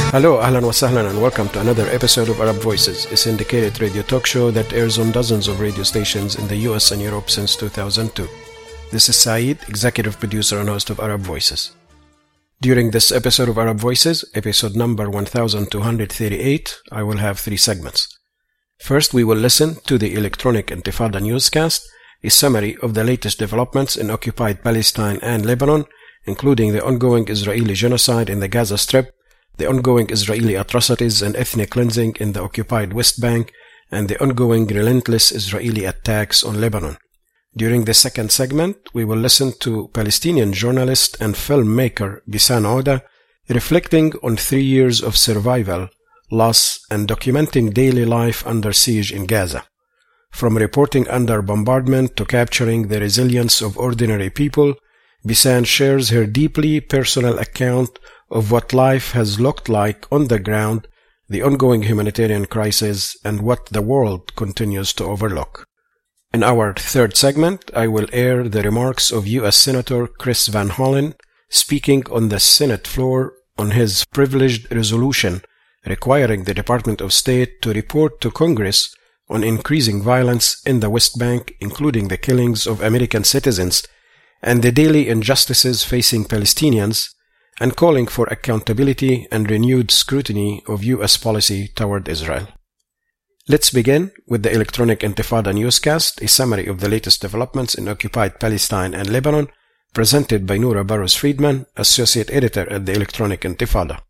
Hello, ahlan wa sahlan, and welcome to another episode of Arab Voices, a syndicated radio talk show that airs on dozens of radio stations in the US and Europe since 2002. This is Saeed, executive producer and host of Arab Voices. During this episode of Arab Voices, episode number 1238, I will have three segments. First, we will listen to the Electronic Intifada newscast, a summary of the latest developments in occupied Palestine and Lebanon, including the ongoing Israeli genocide in the Gaza Strip, the ongoing Israeli atrocities and ethnic cleansing in the occupied West Bank, and the ongoing relentless Israeli attacks on Lebanon. During the second segment, we will listen to Palestinian journalist and filmmaker Bisan Oda reflecting on 3 years of survival, loss, and documenting daily life under siege in Gaza. From reporting under bombardment to capturing the resilience of ordinary people, Bisan shares her deeply personal account of what life has looked like on the ground, the ongoing humanitarian crisis, and what the world continues to overlook. In our third segment, I will air the remarks of U.S. Senator Chris Van Hollen speaking on the Senate floor on his privileged resolution requiring the Department of State to report to Congress on increasing violence in the West Bank, including the killings of American citizens and the daily injustices facing Palestinians, and calling for accountability and renewed scrutiny of U.S. policy toward Israel. Let's begin with the Electronic Intifada newscast, a summary of the latest developments in occupied Palestine and Lebanon, presented by Noura Barros-Friedman, Associate Editor at the Electronic Intifada.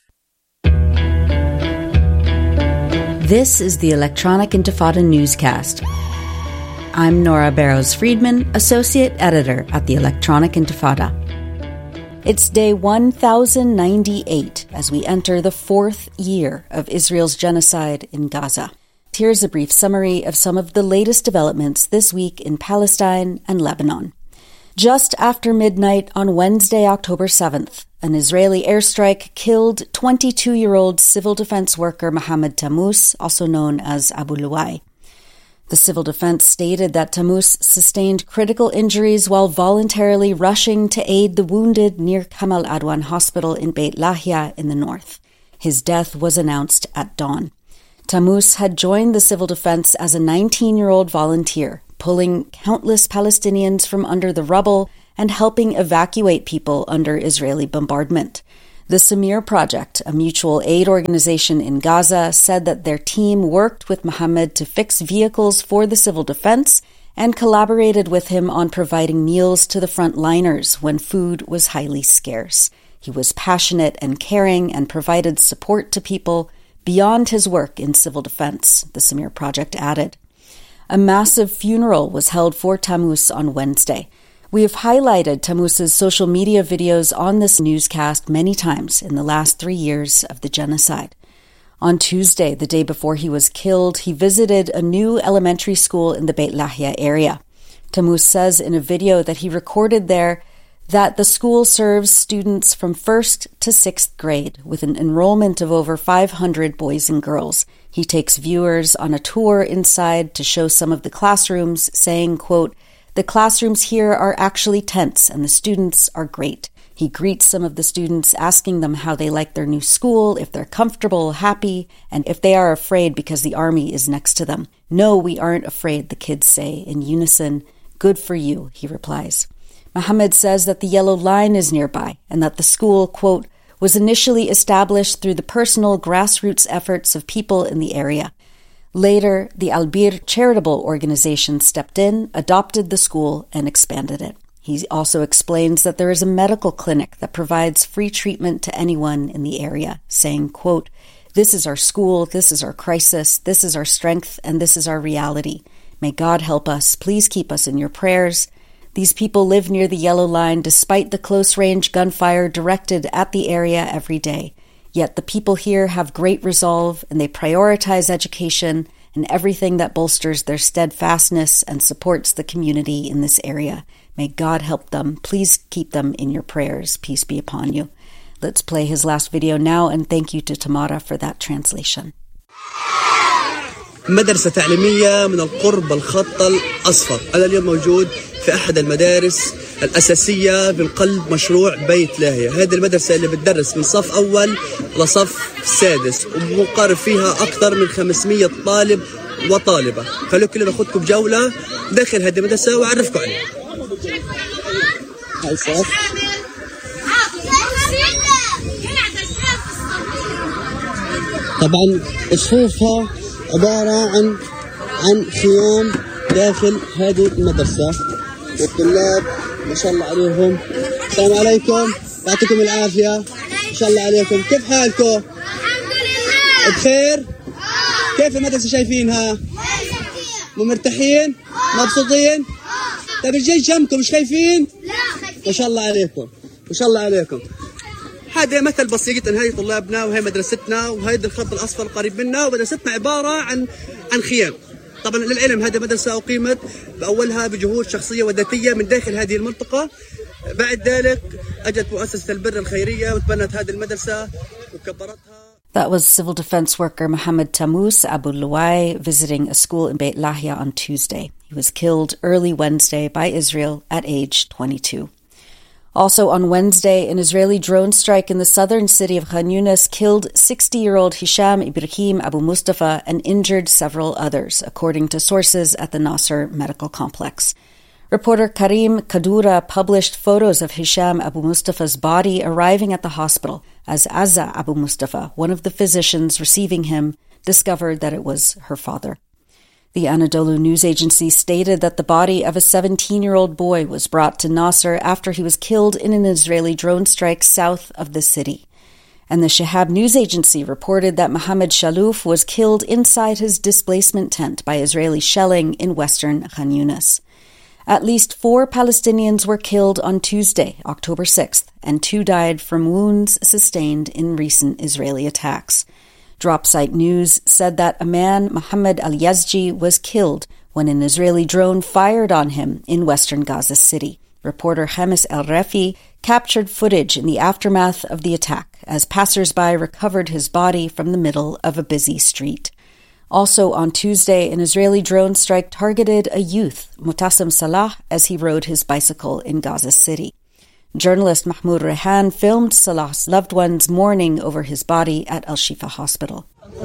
This is the Electronic Intifada newscast. I'm Noura Barros-Friedman, Associate Editor at the Electronic Intifada. It's day 1098 as we enter the fourth year of Israel's genocide in Gaza. Here's a brief summary of some of the latest developments this week in Palestine and Lebanon. Just after midnight on Wednesday, October 7th, an Israeli airstrike killed 22-year-old civil defense worker Mohammed Tammous, also known as Abu Luwai. The civil defense stated that Tammous sustained critical injuries while voluntarily rushing to aid the wounded near Kamal Adwan Hospital in Beit Lahia in the north. His death was announced at dawn. Tammous had joined the civil defense as a 19-year-old volunteer, pulling countless Palestinians from under the rubble and helping evacuate people under Israeli bombardment. The Samir Project, a mutual aid organization in Gaza, said that their team worked with Mohammed to fix vehicles for the civil defense and collaborated with him on providing meals to the frontliners when food was highly scarce. He was passionate and caring and provided support to people beyond his work in civil defense, the Samir Project added. A massive funeral was held for Tammous on Wednesday. We have highlighted Tammous' social media videos on this newscast many times in the last 3 years of the genocide. On Tuesday, the day before he was killed, he visited a new elementary school in the Beit Lahia area. Tammous says in a video that he recorded there that the school serves students from 1st to 6th grade with an enrollment of over 500 boys and girls. He takes viewers on a tour inside to show some of the classrooms, saying, quote, "The classrooms here are actually tents and the students are great." He greets some of the students, asking them how they like their new school, if they're comfortable, happy, and if they are afraid because the army is next to them. "No, we aren't afraid," the kids say in unison. "Good for you," he replies. Mohammed says that the Yellow Line is nearby and that the school, quote, was initially established through the personal grassroots efforts of people in the area. Later, the Al-Bir charitable organization stepped in, adopted the school, and expanded it. He also explains that there is a medical clinic that provides free treatment to anyone in the area, saying, quote, "This is our school, this is our crisis, this is our strength, and this is our reality. May God help us. Please keep us in your prayers." These people live near the Yellow Line despite the close-range gunfire directed at the area every day. Yet the people here have great resolve and they prioritize education and everything that bolsters their steadfastness and supports the community in this area. May God help them. Please keep them in your prayers. Peace be upon you. Let's play his last video now, and thank you to Tamara for that translation. مدرسة تعليمية من القرب الخط الأصفر. أنا اليوم موجود في أحد المدارس الأساسية من قلب مشروع بيت لاهيا. هذه المدرسة اللي بتدرس من صف أول لصف سادس، ومقارب فيها أكثر من 500 طالب وطالبة. خلوك كلنا ناخذكم جولة داخل هذه المدرسة وأعرفكم عليها. هاي صف. طبعا صفوفها عبارة عن خيام داخل هذه المدرسة، والطلاب ما شاء الله عليهم. السلام عليكم، يعطيكم العافية، ما شاء الله عليكم. كيف حالكم؟ الحمد لله بخير؟ كيف المدرسة شايفينها؟ مو مرتاحين؟ مبسوطين؟ طيب الجيش جنبكم مش خايفين؟ لا. ما شاء الله عليكم، ما شاء الله عليكم. هذا مثل بسيط، ان هاي طلابنا وهي مدرستنا، وهيدا الخط الاصفر القريب منا، ومدرستنا عباره عن خيام. طبعا للعلم هذه مدرسه اقيمت باولها بجهود شخصيه وذاتيه من داخل هذه المنطقه. بعد ذلك اجت مؤسسه البر الخيريه وتبنت هذه المدرسه وكبرتها. That was civil defense worker Mohammed Tammous Abu Luwai visiting a school in Beit Lahia on Tuesday. He was killed early Wednesday by Israel at age 22. Also on Wednesday, an Israeli drone strike in the southern city of Khan Yunis killed 60-year-old Hisham Ibrahim Abu Mustafa and injured several others, according to sources at the Nasser Medical Complex. Reporter Karim Kadura published photos of Hisham Abu Mustafa's body arriving at the hospital as Azza Abu Mustafa, one of the physicians receiving him, discovered that it was her father. The Anadolu news agency stated that the body of a 17-year-old boy was brought to Nasser after he was killed in an Israeli drone strike south of the city. And the Shihab news agency reported that Mohammed Shalouf was killed inside his displacement tent by Israeli shelling in western Khan Yunis. At least 4 Palestinians were killed on Tuesday, October 6th, and 2 died from wounds sustained in recent Israeli attacks. Dropsite News said that a man, Mohammed al-Yazji, was killed when an Israeli drone fired on him in western Gaza City. Reporter Hamis El-Refi captured footage in the aftermath of the attack as passers-by recovered his body from the middle of a busy street. Also on Tuesday, an Israeli drone strike targeted a youth, Mutassim Salah, as he rode his bicycle in Gaza City. Journalist Mahmoud Rehan filmed Salah's loved ones mourning over his body at Al-Shifa Hospital.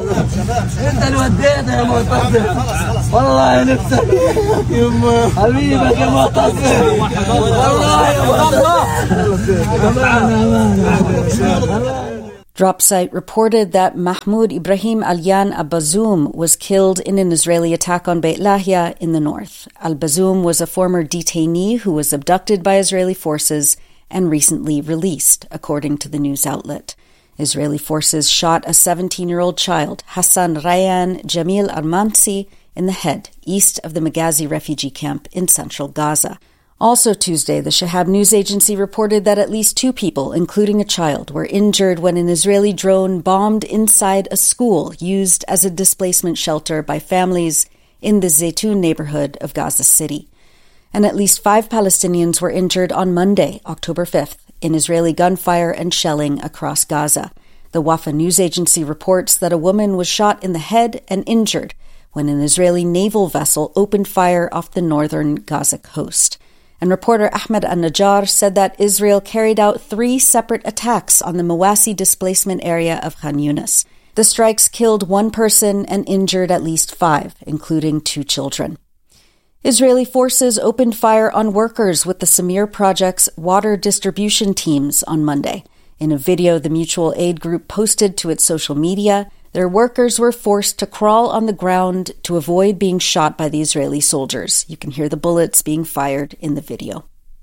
Dropsite reported that Mahmoud Ibrahim Alyan Al-Bazoum was killed in an Israeli attack on Beit Lahia in the north. Al-Bazoum was a former detainee who was abducted by Israeli forces and recently released, according to the news outlet. Israeli forces shot a 17-year-old child, Hassan Rayyan Jamil Armansi, in the head, east of the Maghazi refugee camp in central Gaza. Also Tuesday, the Shihab news agency reported that at least 2 people, including a child, were injured when an Israeli drone bombed inside a school used as a displacement shelter by families in the Zaytun neighborhood of Gaza City. And at least 5 Palestinians were injured on Monday, October 5th, in Israeli gunfire and shelling across Gaza. The Wafa news agency reports that a woman was shot in the head and injured when an Israeli naval vessel opened fire off the northern Gaza coast. And reporter Ahmed Al-Najjar said that Israel carried out 3 separate attacks on the Mawasi displacement area of Khan Yunis. The strikes killed 1 person and injured at least 5, including 2 children. Israeli forces opened fire on workers with the Samir Project's water distribution teams on Monday. In a video the mutual aid group posted to its social media, their workers were forced to crawl on the ground to avoid being shot by the Israeli soldiers. You can hear the bullets being fired in the video.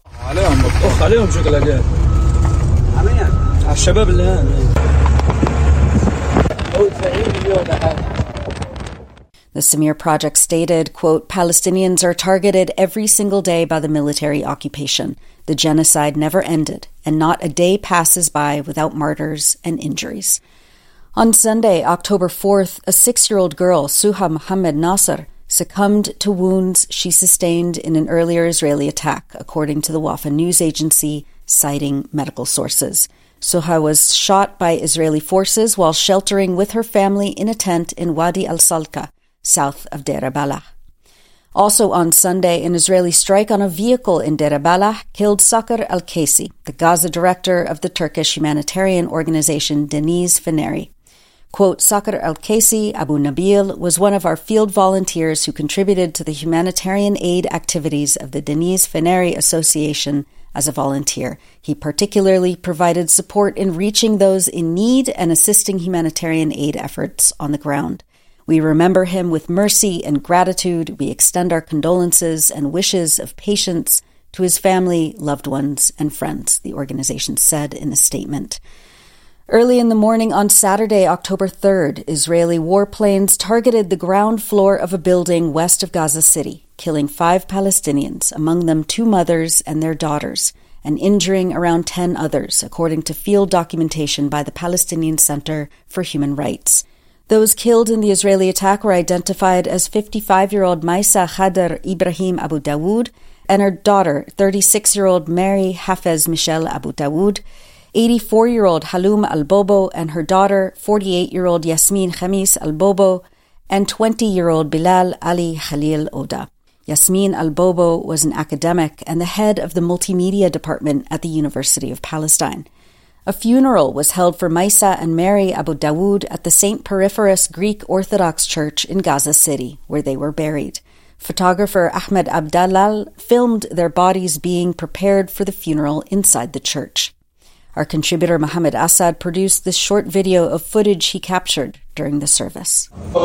The Samir Project stated, quote, Palestinians are targeted every single day by the military occupation. The genocide never ended, and not a day passes by without martyrs and injuries. On Sunday, October 4th, a 6-year-old girl, Suha Mohammed Nasser, succumbed to wounds she sustained in an earlier Israeli attack, according to the Wafa news agency, citing medical sources. Suha was shot by Israeli forces while sheltering with her family in a tent in Wadi al-Salka, south of Deir Balah. Also on Sunday, an Israeli strike on a vehicle in Deir Balah killed Sakar al-Kaisi, the Gaza director of the Turkish humanitarian organization Deniz Feneri. Quote, Sakar al-Kaisi Abu Nabil was one of our field volunteers who contributed to the humanitarian aid activities of the Deniz Feneri Association as a volunteer. He particularly provided support in reaching those in need and assisting humanitarian aid efforts on the ground. We remember him with mercy and gratitude. We extend our condolences and wishes of patience to his family, loved ones, and friends, the organization said in a statement. Early in the morning on Saturday, October 3rd, Israeli warplanes targeted the ground floor of a building west of Gaza City, killing 5 Palestinians, among them 2 mothers and their daughters, and injuring around 10 others, according to field documentation by the Palestinian Center for Human Rights. Those killed in the Israeli attack were identified as 55-year-old Maisa Khader Ibrahim Abu Dawood and her daughter, 36-year-old Mary Hafez Michelle Abu Dawood, 84-year-old Halum Al-Bobo and her daughter, 48-year-old Yasmin Khamis Al-Bobo, and 20-year-old Bilal Ali Khalil Oda. Yasmin Al-Bobo was an academic and the head of the multimedia department at the University of Palestine. A funeral was held for Maisa and Mary Abu Dawood at the St. Periphorus Greek Orthodox Church in Gaza City, where they were buried. Photographer Ahmed Abdalal filmed their bodies being prepared for the funeral inside the church. Our contributor Mohammed Assad produced this short video of footage he captured during the service.